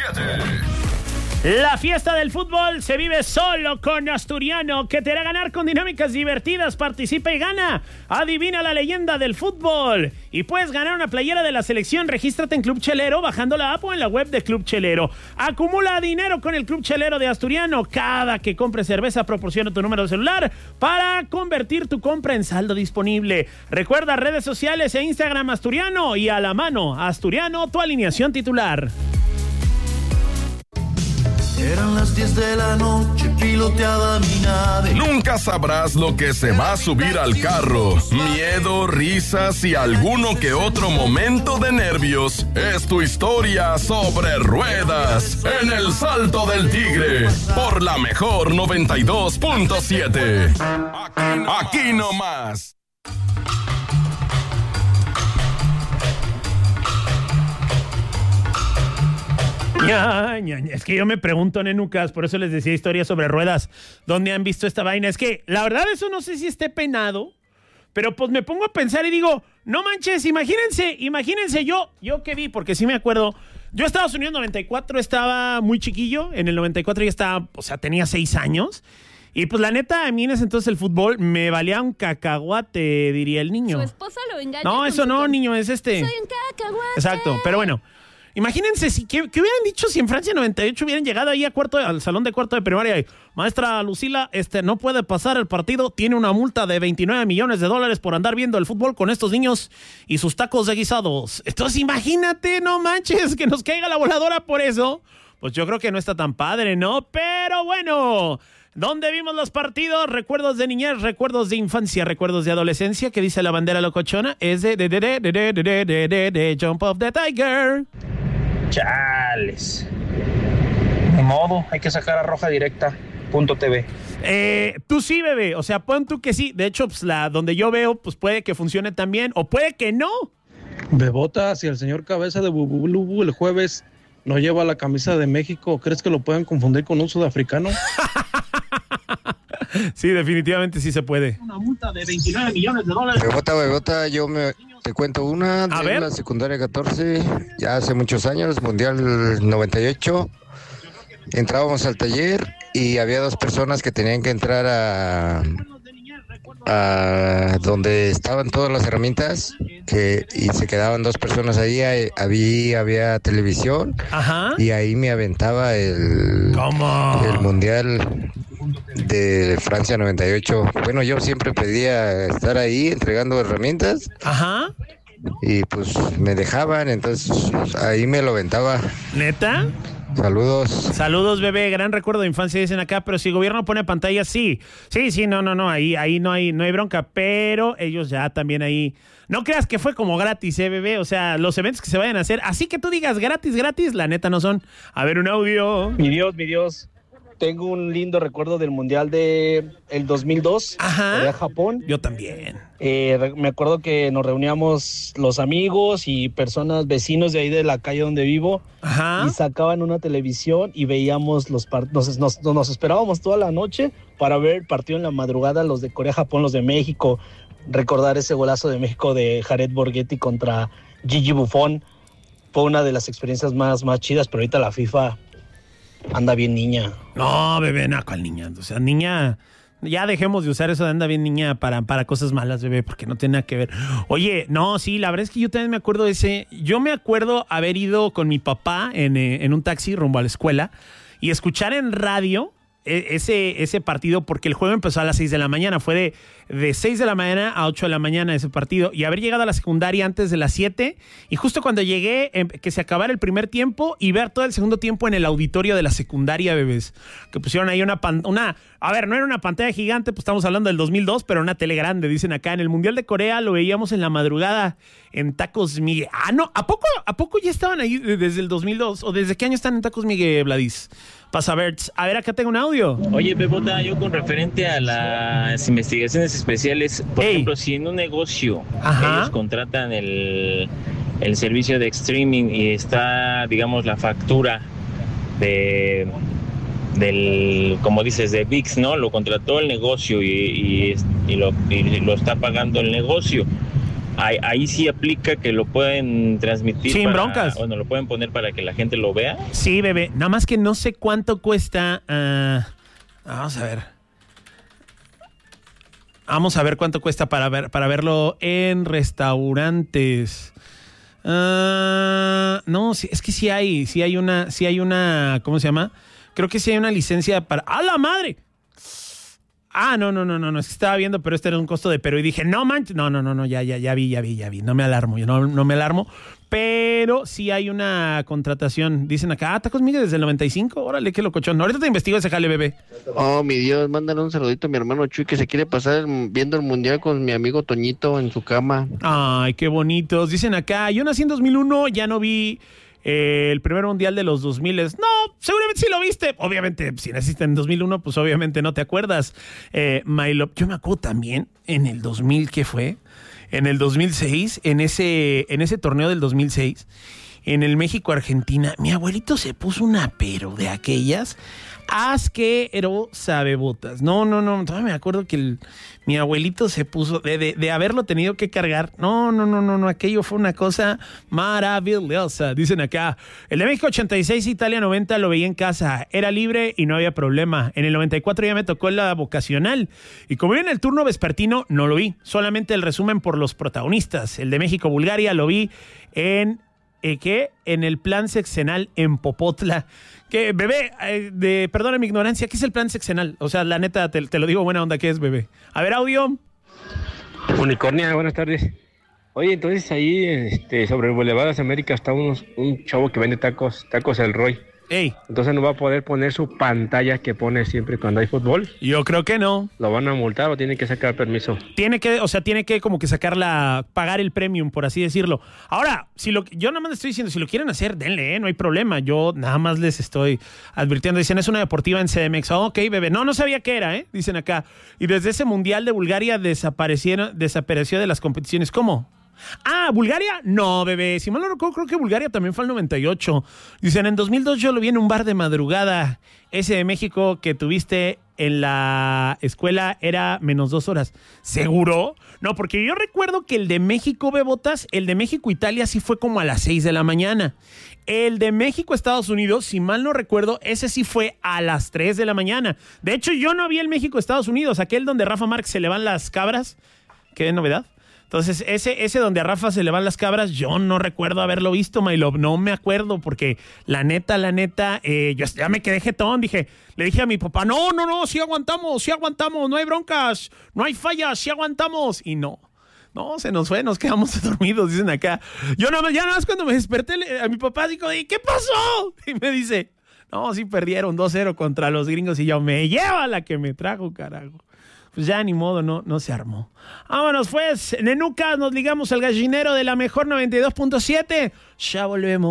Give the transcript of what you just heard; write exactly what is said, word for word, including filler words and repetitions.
siete. La fiesta del fútbol se vive solo con Asturiano, que te hará ganar con dinámicas divertidas. Participa y gana. Adivina la leyenda del fútbol. Y puedes ganar una playera de la selección. Regístrate en Club Chelero bajando la app o en la web de Club Chelero. Acumula dinero con el Club Chelero de Asturiano. Cada que compres cerveza, proporciona tu número de celular para convertir tu compra en saldo disponible. Recuerda redes sociales e Instagram Asturiano y a la mano Asturiano, tu alineación titular. Eran las diez de la noche, piloteaba mi nave. Nunca sabrás lo que se va a subir al carro. Miedo, risas y alguno que otro momento de nervios. Es tu historia sobre ruedas en El Salto del Tigre por la mejor noventa y dos punto siete. Aquí, aquí nomás. Ña, ña, ña. Es que yo me pregunto, nenucas, por eso les decía historias sobre ruedas. ¿Dónde han visto esta vaina? Es que la verdad eso no sé si esté penado, pero pues me pongo a pensar y digo, no manches, imagínense, imagínense yo, yo que vi, porque sí me acuerdo. Yo Estados Unidos noventa y cuatro estaba muy chiquillo, en el noventa y cuatro ya estaba, o sea, tenía seis años. Y pues la neta, a mí en ese entonces el fútbol me valía un cacahuate, diría el niño. Su esposa lo engaña. No, eso no, su... niño, es este. Soy un cacahuate. Exacto, pero bueno. Imagínense, si, ¿qué, ¿qué hubieran dicho si en Francia noventa y ocho hubieran llegado ahí a cuarto, al salón de cuarto de primaria y, maestra Lucila, este, no puede pasar el partido, tiene una multa de veintinueve millones de dólares por andar viendo el fútbol con estos niños y sus tacos de guisados? Entonces imagínate, no manches, que nos caiga la voladora por eso. Pues yo creo que no está tan padre, ¿no? Pero bueno, ¿dónde vimos los partidos? Recuerdos de niñez, recuerdos de infancia, recuerdos de adolescencia. ¿Qué dice la bandera locochona? Es de de de de de de de de de de Jump of the Tiger. Chales. Ni modo, hay que sacar a Roja Directa. Punto T V. Eh, tú sí, bebé. O sea, pon tú que sí. De hecho, pues la donde yo veo, pues puede que funcione también, o puede que no. Bebota, si el señor Cabeza de Bubulubu el jueves no lleva la camisa de México, ¿crees que lo pueden confundir con un sudafricano? Sí, definitivamente sí se puede. Una multa de veintinueve millones de dólares. Bebota, Bebota, yo me te cuento una A de ver. la secundaria catorce, ya hace muchos años, Mundial noventa y ocho. Entrábamos al taller y había dos personas que tenían que entrar a, a donde estaban todas las herramientas, que y se quedaban dos personas ahí. ahí había, había televisión. Ajá. Y ahí me aventaba el, ¿Cómo? el Mundial de Francia noventa y ocho. Bueno, yo siempre pedía estar ahí entregando herramientas. Ajá. Y pues me dejaban, entonces ahí me lo aventaba. ¿Neta? Saludos. Saludos, bebé. Gran recuerdo de infancia, dicen acá. Pero si el gobierno pone pantalla, sí. Sí, sí, no, no, no. Ahí, ahí no hay, no hay bronca. Pero ellos ya también ahí. No creas que fue como gratis, eh, bebé. O sea, los eventos que se vayan a hacer. Así que tú digas gratis, gratis, la neta no son. A ver, un audio. Mi Dios, mi Dios. Tengo un lindo recuerdo del Mundial de el dos mil dos. Ajá. De Japón. Yo también. Eh, me acuerdo que nos reuníamos los amigos y personas, vecinos de ahí de la calle donde vivo. Ajá. Y sacaban una televisión y veíamos los partidos. Nos, nos, nos esperábamos toda la noche para ver el partido en la madrugada, los de Corea-Japón, los de México. Recordar ese golazo de México de Jared Borghetti contra Gigi Buffon. Fue una de las experiencias más, más chidas, pero ahorita la FIFA anda bien niña. No, bebé, no, ¿cuál niña? O sea, niña, ya dejemos de usar eso de anda bien niña para, para cosas malas, bebé, porque no tiene nada que ver. Oye, no, sí, la verdad es que yo también me acuerdo de ese. Yo me acuerdo haber ido con mi papá en, eh, en un taxi rumbo a la escuela y escuchar en radio ese, ese partido, porque el juego empezó a las seis de la mañana. Fue de, de seis de la mañana a ocho de la mañana ese partido. Y haber llegado a la secundaria antes de las siete. Y justo cuando llegué, eh, que se acabara el primer tiempo y ver todo el segundo tiempo en el auditorio de la secundaria, bebés. Que pusieron ahí una... Pan, una a ver, no era una pantalla gigante, pues estamos hablando del dos mil dos, pero una tele grande, dicen acá. En el Mundial de Corea lo veíamos en la madrugada en Tacos Miguel. Ah, no, ¿a poco, ¿a poco ya estaban ahí desde el dos mil dos? ¿O desde qué año están en Tacos Miguel, Vladis? Pasa a ver, a ver, acá tengo un audio. Oye, Bebota, yo con referente a las investigaciones especiales, por Ey. ejemplo, si en un negocio Ajá. ellos contratan el, el servicio de streaming y está, digamos, la factura de del, como dices, de V I X, ¿no? Lo contrató el negocio y, y, y, lo, y lo está pagando el negocio. ahí, ahí sí aplica que lo pueden transmitir. Sin para, broncas. Bueno, lo pueden poner para que la gente lo vea. Sí, bebé. Nada más que no sé cuánto cuesta. Uh, vamos a ver. Vamos a ver cuánto cuesta para ver para verlo en restaurantes. Uh, no, sí, es que sí hay, sí hay una, sí hay una, ¿cómo se llama? Creo que sí hay una licencia para. ¡A la madre! Ah, no, no, no, no, no, es que estaba viendo, pero este era un costo de Perú y dije, no manches, no, no, no, no, ya, ya, ya vi, ya vi, ya vi, no me alarmo, yo no, no me alarmo, pero sí hay una contratación, dicen acá, ah, Tacos Miguel desde el noventa y cinco, órale, qué locochón, ahorita te investigo ese jale, bebé. Oh, mi Dios, mándale un saludito a mi hermano Chuy que se quiere pasar el, viendo el mundial con mi amigo Toñito en su cama. Ay, qué bonitos, dicen acá, yo nací en dos mil uno, ya no vi... Eh, el primer mundial de los dos mil. No, seguramente sí lo viste. Obviamente, si naciste en dos mil uno, pues obviamente no te acuerdas. Eh, My Love, yo me acuerdo también en el dos mil, ¿qué fue? En el dos mil seis, en ese, en ese torneo del dos mil seis, en el México-Argentina, mi abuelito se puso una pero de aquellas asquero sabebotas. No, no, no, todavía me acuerdo que el, mi abuelito se puso, de, de, de haberlo tenido que cargar. No, no, no, no, no, aquello fue una cosa maravillosa. Dicen acá, el de México ochenta y seis, Italia noventa, lo veía en casa. Era libre y no había problema. En el noventa y cuatro ya me tocó la vocacional. Y como vi en el turno vespertino, no lo vi. Solamente el resumen por los protagonistas. El de México-Bulgaria lo vi en... ¿Eh, ¿Qué? En el plan sexenal en Popotla. Que, bebé, eh, de, perdona mi ignorancia, ¿qué es el plan sexenal? O sea, la neta, te, te lo digo buena onda, ¿qué es, bebé? A ver, audio. Unicornia, buenas tardes. Oye, entonces ahí este, sobre el Boulevard de las Américas está unos, un chavo que vende tacos, tacos El Roy. Ey. Entonces no va a poder poner su pantalla que pone siempre cuando hay fútbol. Yo creo que no. ¿Lo van a multar o tiene que sacar permiso? Tiene que, o sea, tiene que como que sacar la, pagar el premium, por así decirlo. Ahora, si lo, yo nada más les estoy diciendo, si lo quieren hacer, denle, ¿eh? No hay problema. Yo nada más les estoy advirtiendo. Dicen, es una deportiva en C D M X. Oh, ok, bebé. No, no sabía qué era, ¿eh? Dicen acá. Y desde ese Mundial de Bulgaria desaparecieron, desapareció de las competiciones. ¿Cómo? Ah, ¿Bulgaria? No, bebé. Si mal no recuerdo, creo que Bulgaria también fue al noventa y ocho. Dicen, en dos mil dos yo lo vi en un bar de madrugada. Ese de México que tuviste en la escuela era menos dos horas. ¿Seguro? No, porque yo recuerdo que el de México, Bebotas, el de México-Italia sí fue como a las seis de la mañana. El de México-Estados Unidos, si mal no recuerdo, ese sí fue a las tres de la mañana. De hecho, yo no vi el México-Estados Unidos, aquel donde Rafa Márquez se le van las cabras. ¿Qué novedad? Entonces, ese, ese donde a Rafa se le van las cabras, yo no recuerdo haberlo visto, my love. No me acuerdo, porque la neta, la neta, eh, yo ya me quedé jetón. Dije, le dije a mi papá, no, no, no, sí aguantamos, sí aguantamos, no hay broncas, no hay fallas, sí aguantamos. Y no, no, se nos fue, nos quedamos dormidos, dicen acá. Yo no, ya nada más cuando me desperté, a mi papá dijo, ¿y qué pasó? Y me dice, no, sí perdieron dos cero contra los gringos. Y yo, me lleva la que me trajo, carajo. Pues ya ni modo, no, no se armó. Vámonos pues, nenucas, nos ligamos al gallinero de la mejor noventa y dos punto siete. Ya volvemos.